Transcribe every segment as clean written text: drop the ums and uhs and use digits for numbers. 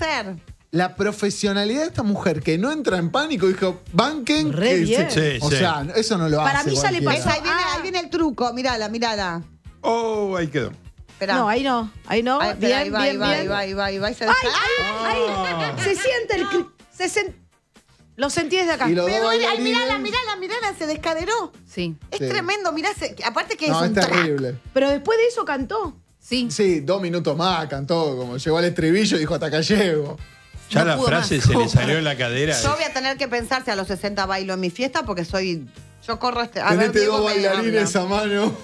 hacer. La profesionalidad de esta mujer que no entra en pánico, dijo, banquen. Re bien. O sea, eso no lo hace. Para mí ya le cualquiera. pasó. Ahí viene el truco, mirala. Oh, ahí quedó. Esperá. No, ahí no. Ahí no. Ahí, Bien, ahí va, bien, ahí bien. va, ahí va, ahí va, ahí se Ahí. Se siente el... Lo sentí desde acá. Y los dos Pero bailarines. mirala, se descaderó. Sí. Es Sí. tremendo, mirá, aparte que No, es es un track. terrible. Pero después de eso cantó. Sí. Sí, 2 minutos más, cantó, como llegó al estribillo y dijo, hasta acá llego. Ya No la pudo frase más. se le salió en la cadera. Yo voy a tener que pensar si a los 60 bailo en mi fiesta porque yo corro a ver, Tenete Diego 2 me bailarines habla. a mano.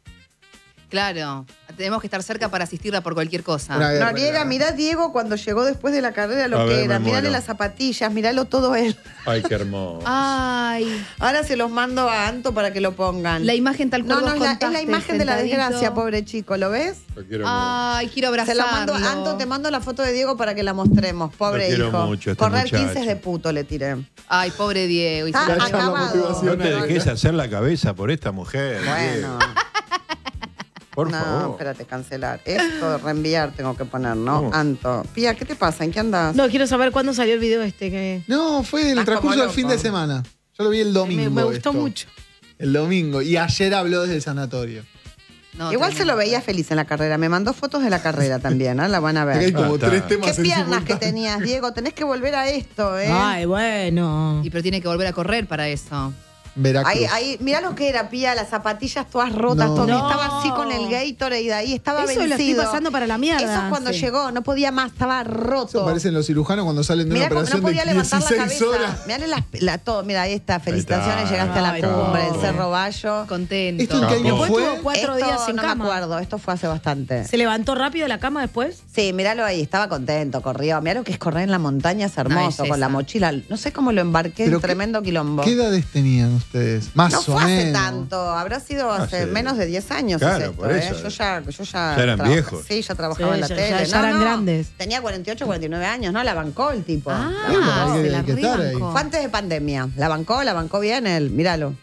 Claro. Tenemos que estar cerca para asistirla por cualquier cosa. Una guerra. Noriega, mirá Diego cuando llegó después de la carrera lo A que ver, era. me Mirale muero. las zapatillas, miralo todo él. Ay, qué hermoso. Ay. Ahora se los mando a Anto para que lo pongan. La imagen tal cual No, vos es la contaste, imagen de la sentadito. desgracia, pobre chico, ¿lo ves? Lo quiero mucho. Ay, quiero Se abrazarlo. la mando a Anto, te mando la foto de Diego para que la mostremos, pobre Lo quiero hijo. mucho, este Correr muchacho. 15 de puto le tiré. Ay, pobre Diego. Y Ah, se la- La charla acabado. motivacional. No te dejes hacer la cabeza por esta mujer. Bueno, Diego. Por no, favor. espérate, cancelar. Esto, reenviar tengo que poner, ¿no? No. Anto. Pía, ¿qué te pasa? ¿En qué andas? No, quiero saber cuándo salió el video este. Que No, fue en el Estás transcurso como del fin loco. de semana. Yo lo vi el domingo. me gustó esto. mucho. El domingo. Y ayer habló desde el sanatorio. No, Igual se tremendo. lo veía feliz en la carrera. Me mandó fotos de la carrera también, ¿eh? La van a Acá hay ver. como está. 3 temas ¿Qué en piernas que simultáneo. tenías, Diego? Tenés que volver a esto, ¿eh? Ay, bueno. Y pero tiene que volver a correr para eso. Veracruz. Ahí, mirá lo que era, Pía, las zapatillas todas rotas, No. todo. No. Estaba así con el Gatorade ahí, estaba Eso vencido. lo estoy pasando para la mierda. Eso es cuando Sí. llegó, no podía más, estaba roto. Eso parecen los cirujanos cuando salen de una Mirá cómo no operación podía de levantar la 16 cabeza. horas. Mirá todo, mira, ahí está, felicitaciones, está. llegaste a la Ay, cumbre, el pobre. Cerro Bayo. Contento. ¿Esto en qué año Después fue? tuvo 4 Esto días en no cama. me acuerdo, esto fue hace bastante. ¿Se levantó rápido de la cama después? Sí, míralo ahí, estaba contento, corrió. Mirá lo que es correr en la montaña, es hermoso, belleza. con la mochila. No sé cómo lo embarqué, Pero en tremendo quilombo. ¿Qué edades tenían ustedes? Más No o fue hace menos. tanto, habrá sido hace Hace- menos de 10 años. Claro, es esto, por eso. Yo ya Ya eran viejos. Sí, ya trabajaba Sí, en la ya- tele. ya eran grandes. Tenía 48, 49 años, ¿no? La bancó el tipo. Ah, La bancó. hay que- se la hay que estar ahí. rebancó. Fue antes de pandemia. La bancó bien él, míralo.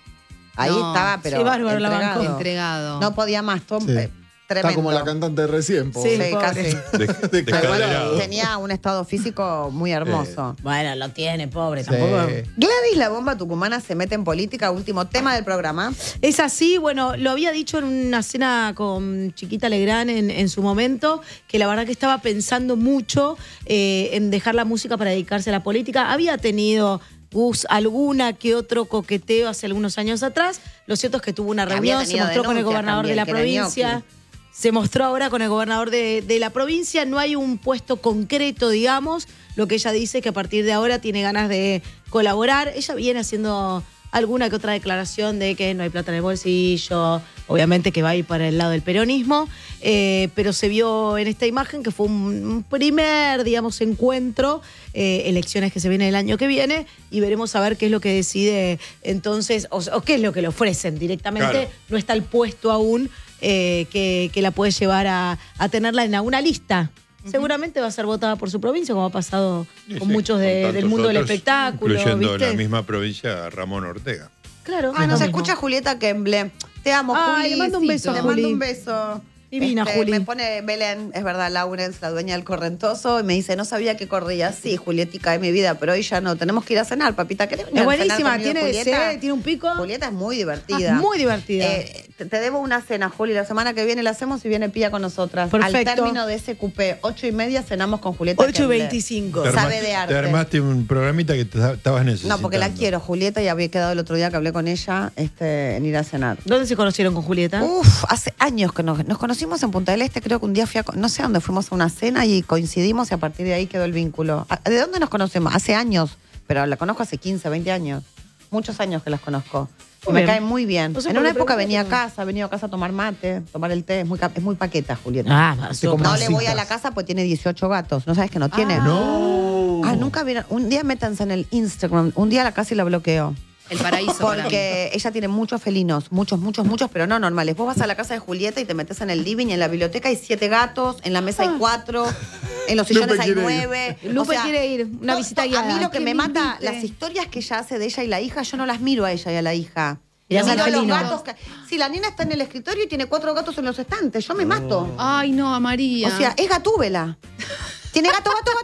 Ahí No, estaba, pero sí, bárbaro, la entregado. bancó. Entregado. No podía más, Tom. Sí. Tremendo. Está como la cantante de recién, pobre. Sí, Sí, pobre. casi. Descaderado. Tenía un estado físico muy hermoso. Bueno, lo tiene, pobre. Sí. Tampoco. Gladys la bomba tucumana se mete en política, último tema del programa. Es así, bueno, lo había dicho en una cena con Chiquita Legrand en su momento, que la verdad que estaba pensando mucho en dejar la música para dedicarse a la política. Había tenido alguna que otro coqueteo hace algunos años atrás. Lo cierto es que tuvo una Había reunión, se tenido mostró con el denuncias gobernador de la también, que era provincia. ñoqui. Se mostró ahora con el gobernador de la provincia. No hay un puesto concreto, digamos. Lo que ella dice es que a partir de ahora tiene ganas de colaborar. Ella viene haciendo alguna que otra declaración de que no hay plata en el bolsillo, obviamente que va a ir para el lado del peronismo, pero se vio en esta imagen que fue un primer, digamos, encuentro, elecciones que se vienen el año que viene, y veremos a ver qué es lo que decide entonces, o qué es lo que le ofrecen directamente. Claro. No está el puesto aún que la puede llevar a tenerla en alguna lista. Seguramente va a ser votada por su provincia, como ha pasado Sí, con sí, muchos con del tantos mundo del otros, espectáculo. Incluyendo ¿viste? la misma provincia Ramón Ortega. Claro. Ah, nos Lo escucha mismo. Julieta Kemble. Te amo, Ay, Juli. le mando un beso a Le Juli. mando un beso. Divina, Juli. Me pone Belén, es verdad, Laurens, la dueña del correntoso, y me dice, no sabía que corría. Sí, Julietica de mi vida, pero hoy ya no. Tenemos que ir a cenar, papita. ¿Querés venir Es a cenar buenísima, conmigo, tiene Julieta? tiene un pico. Julieta es muy divertida. Muy divertida. Te debo una cena, Juli. La semana que viene la hacemos y viene Pía con nosotras. Perfecto. Al término de ese cupé, 8:30, cenamos con Julieta 8:25. Te Sabe armaste- de arte. Te armaste un programita que estabas necesitando. No, porque la quiero, Julieta, y había quedado el otro día que hablé con ella en ir a cenar. ¿Dónde se conocieron con Julieta? Uf, hace años que nos conocimos en Punta del Este, creo que un día no sé a dónde fuimos a una cena y coincidimos y a partir de ahí quedó el vínculo. ¿De dónde nos conocemos? Hace años, pero la conozco hace 15, 20 años. Muchos años que las conozco. Muy Me bien. caen muy bien. No sé En por una qué época pregunto, venía a pero- casa, ha venido a casa a tomar mate, tomar el té, es muy paqueta, Julieta. Ah, Sí, como No más le voy a citas. la casa porque tiene 18 gatos. ¿No sabes que no tiene? No. Ah, nunca vieron. Un día métanse en el Instagram. Un día a la casa y la bloqueo. El paraíso para mí. Porque ella tiene muchos felinos, muchos, pero no normales. Vos vas a la casa de Julieta y te metes en el living y en la biblioteca hay 7 gatos, en la mesa hay 4, en los sillones Lupe hay quiere 9. Lupe quiere ir, una visita guiada. A mí lo que Que me me mata, invite. las historias que ella hace de ella y la hija, yo no las miro a ella y a la hija. Mirás Miro al a los felino. gatos. Si la nena está en el escritorio y tiene 4 gatos en los estantes, yo me mato. Ay, no, a María. O sea, es gatúbela. Tiene gato,